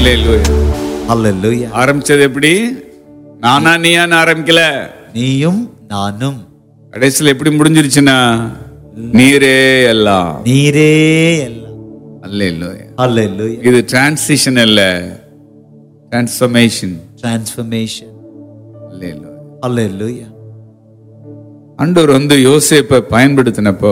அல்லேலூயா. அல்லேலூயா. ஆரம்பிச்சது எப்படி? நானா நீயான்னு ஆரம்பிக்கல, நீயும் நானும். கடைசியில் எப்படி முடிஞ்சிருச்சுன்னா நீரே எல்லாம். நீரே எல்லாம். அல்லேலூயா. அல்லேலூயா. இது டிரான்சிஷன் இல்ல, டிரான்ஸ்ஃபர்மேஷன். டிரான்ஸ்ஃபர்மேஷன். அல்லேலூயா. அல்லேலூயா. ஆண்டவர் யோசேப்பை பயன்படுத்தினப்போ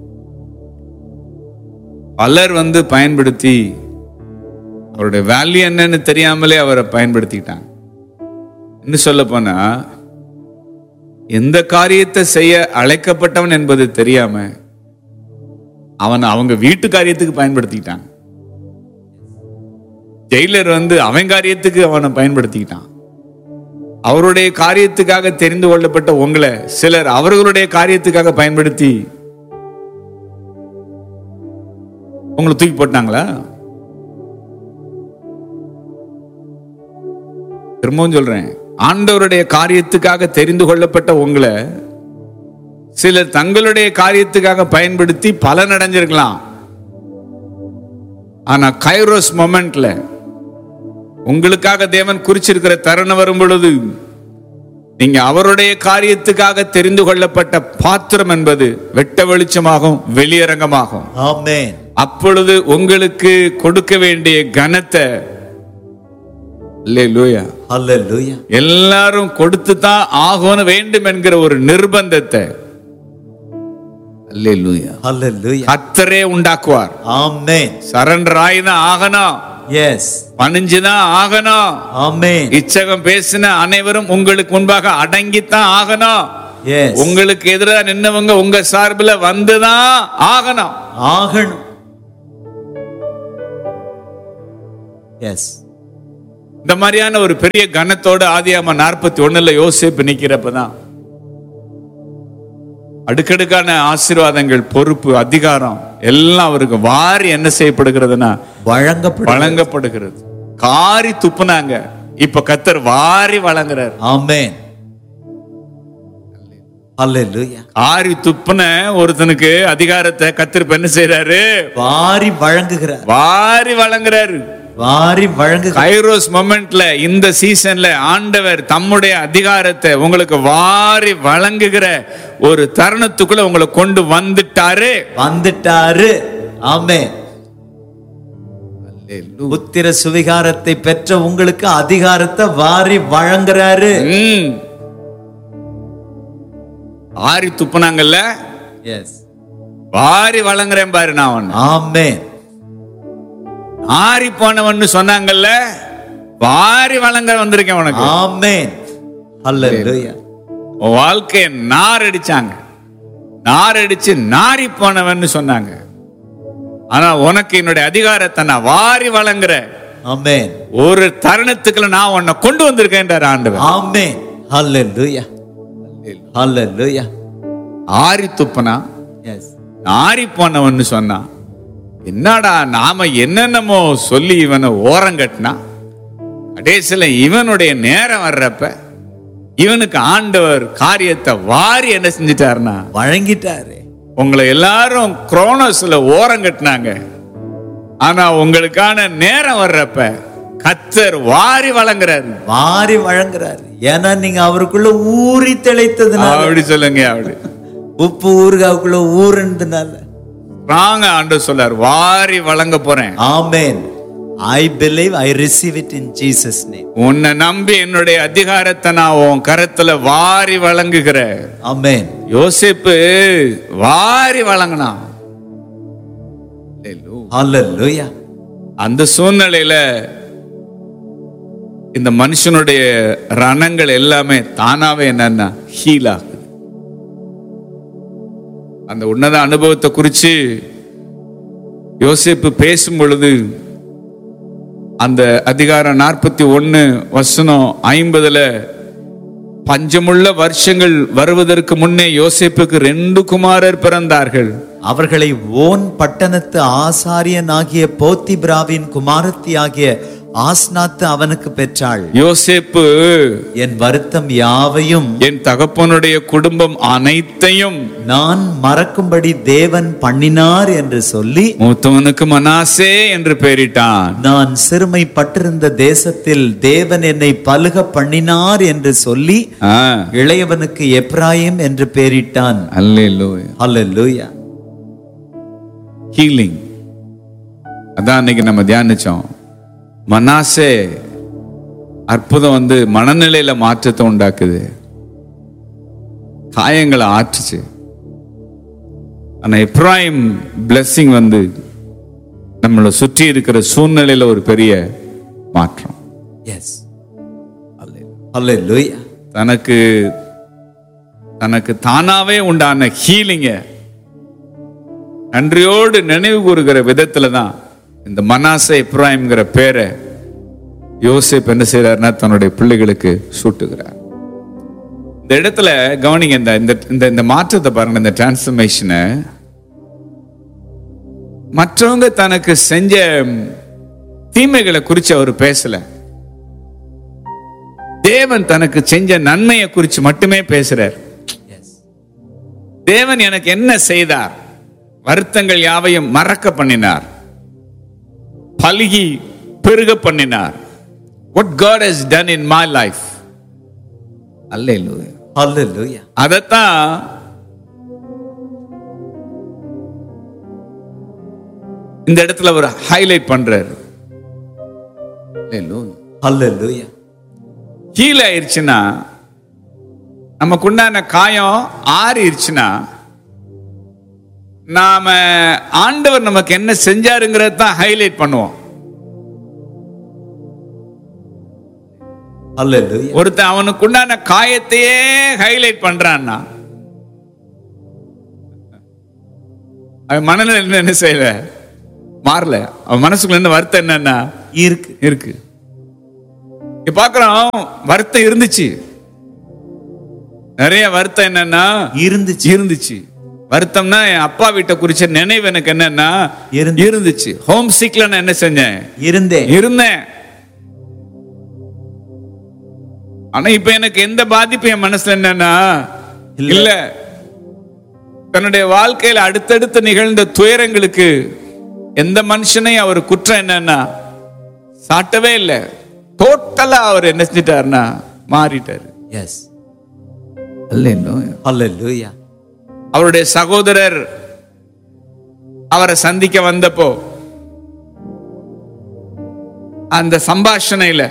பலர் பயன்படுத்தி அவருடைய வேல்யூ என்னன்னு தெரியாமலே அவரை பயன்படுத்திட்டாங்க. இன்னும் சொல்ல போனா எந்த காரியத்தை செய்ய அழைக்கப்பட்டவன் என்பது தெரியாம அவன் அவங்க வீட்டு காரியத்துக்கு பயன்படுத்திக்கிட்டான். ஜெயிலர் அவன் காரியத்துக்கு அவனை பயன்படுத்திக்கிட்டான். அவருடைய காரியத்துக்காக தெரிந்து கொள்ளப்பட்ட உங்களை சிலர் அவர்களுடைய காரியத்துக்காக பயன்படுத்தி உங்களை தூக்கி போட்டாங்களா? திரும்பவும் சொல்றேன், ஆண்டவருடைய காரியத்துக்காக தெரிந்து கொள்ளப்பட்ட உங்களை சிலர் தங்களுடைய காரியத்துக்காக பயன்படுத்தி பலன் அடைஞ்சிருக்கலாம். ஆனா கைரோஸ் மொமெண்ட்ல உங்களுக்காக தேவன் குறிச்சிருக்கிற தருணம் வரும் பொழுது நீங்க அவருடைய காரியத்துக்காக தெரிந்து கொள்ளப்பட்ட பாத்திரம் என்பது வெட்ட வெளிச்சமாகும், வெளியரங்கமாகும். ஆமென். அப்பொழுது உங்களுக்கு கொடுக்க வேண்டிய கனத்தை அல்லேலூயா அல்லேலூயா எல்லாரும் கொடுத்து தான் ஆகணும் வேண்டும் என்கிற ஒரு நிர்பந்தத்தை அல்லேலூயா அல்லேலூயா கர்த்தரே உண்டாக்குவார். ஆமென். சரண்டர் ஆயிதான் ஆகணும். எஸ். பணிஞ்சுதான் ஆகணும். ஆமென். இச்சகம் பேசின அனைவரும் உங்களுக்கு முன்பாக அடங்கித்தான் ஆகணும். எஸ். உங்களுக்கு எதிராக நின்னவங்க உங்க சார்பில் வந்துதான் ஆகணும். ஆகணும். எஸ். இந்த மாதிரியான ஒரு பெரிய கனத்தோட ஆதியாகமம் 41 யோசேப்பு நிக்கிறப்பதான் அடுக்கடுக்கான ஆசீர்வாதங்கள், பொறுப்பு, அதிகாரம் எல்லாம் அவருக்கு வாரி என்ன செய்யப்படுகிறதுனா வழங்கப்படுகிறது. காரி துப்புனாங்க, இப்ப கர்த்தர் வாரி வழங்குறார். ஆமென். அல்லேலூயா. காரி துப்புன ஒருத்தனுக்கு அதிகாரத்தை கர்த்தர் என்ன செய்யறாரு? வாரி வழங்குகிறார். வாரி வழங்குறாரு. வாரி வழங்குகிறார். கைரோஸ் மொமெண்ட்ல இந்த சீசன்ல ஆண்டவர் தம்முடைய அதிகாரத்தை உங்களுக்கு வாரி வழங்குகிற ஒரு தருணத்துக்குள்ள உங்களை கொண்டு வந்துட்டாரு. ஆமென். புத்திர சுவிகாரத்தை பெற்ற உங்களுக்கு அதிகாரத்தை வாரி வழங்குறாரு. வாரி துப்புனாங்கல்ல, எஸ். வாரி வழங்குறேன் பாரு நான். ஆமென். ஆரி போனவன்னு சொன்னாங்கல்ல, வாரி வழங்க வந்திருக்கேன் உனக்கு. ஆமென். அல்லேலூயா. வாழ்க்கையை நார் அடிச்சாங்க, நார் அடிச்சு நாரி போனவன்னு சொன்னாங்க. ஆனா உனக்கு என்னுடைய அதிகாரத்தை நான் வாரி வழங்குறேன். ஆமென். ஒரு தருணத்துக்குள்ள நான் உன்னை கொண்டு வந்திருக்கேன் ஆண்டவர். ஆமென். அல்லேலூயா. அல்லேலூயா. ஆரி துப்பனா, எஸ். ஆரி போனவன்னு சொன்னா என்னடா நாம என்னென்னமோ சொல்லி இவனை ஓரங்கட்டினா கடைசியில இவனுடைய நேரம் வர்றப்ப இவனுக்கு ஆண்டவர் காரியத்தை வாரி என்ன செஞ்சிட்டாருன்னா வழங்கிட்டாரு. உங்களை எல்லாரும் குரோனோஸ்ல ஓரங்கட்டினாங்க, ஆனா உங்களுக்கான நேரம் வர்றப்ப கர்த்தர் வாரி வழங்குறாரு. வாரி வழங்குறாரு. ஏன்னா நீங்க அவருக்குள்ள ஊறி தெளித்ததுனால. அப்படி சொல்லுங்க. அப்படி உப்பு ஊறுகாவுக்குள்ள ஊறுனதுனால வாங்க ஆண்டவர் சொல்றார், வாரி வழங்க போறேன். ஆமென். I believe, I receive it in Jesus name. உன்னை நம்பி என்னுடைய அதிகாரத்தை நான் உன் கரத்துல வாரி வழங்குகிறேன். ஆமென். யோசேப்பு வாரி வழங்கினான். ஹல்லேலூயா. அந்த சூழ்நிலையில இந்த மனுஷனுடைய ரணங்கள் எல்லாமே தானாவே என்னன்னா ஹீல் ஆகுது. அந்த உன்னத அனுபவத்தை குறித்து யோசேப்பு பேசும் பொழுது அந்த அதிகாரம் 41:50 பஞ்சமுள்ள வருஷங்கள் வருவதற்கு முன்னே யோசேப்புக்கு 2 குமாரர் பிறந்தார்கள். அவர்களை ஓன் பட்டணத்து ஆசாரியனாகிய போத்திபிராவின் குமாரத்தி ஆகிய ஆஸ்நாத்து அவனுக்கு பெற்றாள். யோசேப்பு என் வருத்தம் யாவையும் என் தகப்பனுடைய குடும்பம் அனைத்தையும் நான் மறக்கும்படி தேவன் பண்ணினார் என்று சொல்லி மூத்தவனுக்கு மனாசே என்று பெயரிட்டான். நான் சிறுமைப்பட்டிருந்த தேசத்தில் தேவன் என்னை பலுக பண்ணினார் என்று சொல்லி இளையவனுக்கு எப்ராயிம் என்று பெயரிட்டான். அல்லேலூயா. அல்லேலூயா. ஹீலிங் அதான் அன்னைக்கு நம்ம தியானிச்சோம். மனாசே அற்புதம் மனநிலையில மாற்றத்தை உண்டாக்குது, காயங்களை ஆற்றுச்சு. ஆனா எப்ராயிம் பிளெஸிங் நம்மளை சுற்றி இருக்கிற சூழ்நிலையில ஒரு பெரிய மாற்றம். எஸ். அல்லேலூயா. தனக்கு தனக்கு தானாவே உண்டான ஹீலிங்க நன்றியோடு நினைவு கூறுகிற விதத்துல தான் இந்த மனாசே எப்ராயிம்ங்கிற பேரை யோசேப் என்ன செய்யறாருன்னா தன்னுடைய பிள்ளைகளுக்கு சூட்டுகிறார். இந்த இடத்துல கவனிங்க, இந்த மாற்றத்தை பாருங்க, இந்த டிரான்ஸ்ஃபர்மேஷனை. மற்றவங்க தனக்கு செஞ்ச தீமைகளை குறித்து அவர் பேசல, தேவன் தனக்கு செஞ்ச நன்மையை குறித்து மட்டுமே பேசுறார். தேவன் எனக்கு என்ன செய்தார், வருத்தங்கள் யாவையும் மறக்க பண்ணினார், பலுகி பெருக பண்ணினார். What God has done in my life. Hallelujah. Hallelujah. அதத்தான் இந்த இடத்துல ஒரு ஹைலைட் பண்றாரு. Hallelujah. Hallelujah. ஹீல் ஆயிருச்சுன்னா, நமக்குண்டான காயம் ஆறிடுச்சுன்னா, நாம ஆண்டவர் நமக்கு என்ன செஞ்சாருங்கிறத தான் ஹைலைட் பண்ணுவோம். Hallelujah. ஒருத்தன் அவனுக்குண்டான காயத்தையே ஹைலைட் பண்றான்னா அவன் மனநிலை என்ன செய்யல, மாறல. அவன் மனசுக்குள்ள என்ன வருத்தம் என்னன்னா இருக்கு. இப்ப பாக்குறோம், வருத்தம் இருந்துச்சு, நிறைய வருத்தம் என்னன்னா இருந்துச்சு. வருத்தம்னா என் அப்பா வீட்டை குறிச்ச நினைவு எனக்கு என்னன்னா இருந்துச்சு. ஹோம் சிக்ல நான் என்ன செஞ்சேன், இருந்தேன். ஆனா இப்ப எனக்கு எந்த பாதிப்பு என் மனசுல என்னன்னா இல்ல. தன்னுடைய வாழ்க்கையில அடுத்தடுத்து நிகழ்ந்த துயரங்களுக்கு எந்த மனுஷனையும் அவர் குற்றம் என்னன்னா சாட்டவே இல்லை. டோட்டலா அவர் என்ன செஞ்சிட்டாருன்னா மாறிட்டாரு. எஸ். அல்லேலூயா. அவருடைய சகோதரர் அவரை சந்திக்க வந்தப்போ அந்த சம்பாஷணையில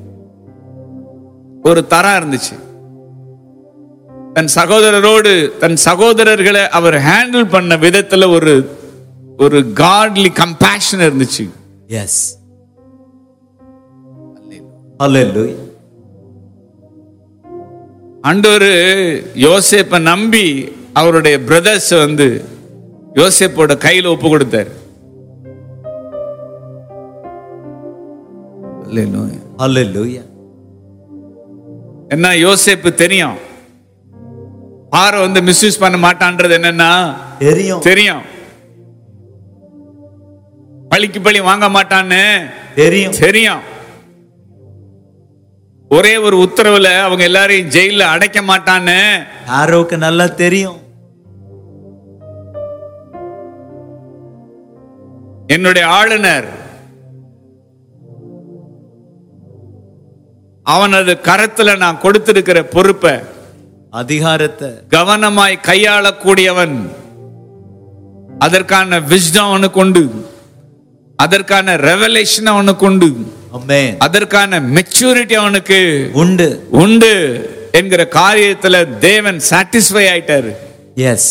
ஒரு தரம் இருந்துச்சு. தன் சகோதரரோடு தன் சகோதரர்களை அவர் ஹேண்டில் பண்ண விதத்துல ஒரு காட்லி கம்பேஷன் இருந்துச்சு. எஸ். அல்லேலூயா. ஆண்டவர் யோசேப்பை நம்பி அவருடைய பிரதர்ஸ் யோசேப்போட கையில ஒப்பு கொடுத்தார். அல்லேலூயா. என்ன யோசேப்பு தெரியும், பார மிஸ்யூஸ் பண்ண மாட்டான்றது என்னன்னா தெரியும். பழிக்கு பழி வாங்க மாட்டான்னு தெரியும். ஒரே ஒரு உத்தரவுல அவங்க எல்லாரையும் ஜெயில அடைக்க மாட்டான்னு யாரோக்கு நல்லா தெரியும். என்னுடைய ஆளுநர் அவனது கரத்துல நான் கொடுத்திருக்கிற பொறுப்பை அதிகாரத்தை கவனமாய் கையாளக்கூடியவன். அதற்கான விஸ்டம் அவனுக்கு உண்டு, அதற்கான ரெவலேஷன் அவனுக்கு உண்டு, அதற்கான மெச்சூரிட்டி அவனுக்கு உண்டு என்கிற காரியத்துல தேவன் சாட்டிஸ்ஃபை ஆயிட்டாரு. எஸ்.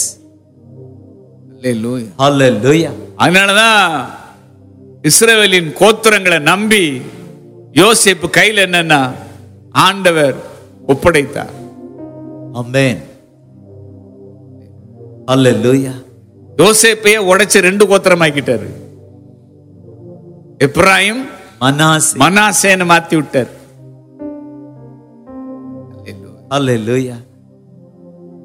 அல்லேலூயா. அதனாலதான் இஸ்ரவேலின் கோத்திரங்களை நம்பி யோசேப்பு கையில் என்னன்னா ஆண்டவர் ஒப்படைத்தார். ஆமென். அல்லேலூயா. யோசேப்பையே உடைச்சு 2 கோத்திரமாக்கிட்டாரு. எப்ராயிம் மனாசேன்னு மாத்தி விட்டார். அல்லேலூயா.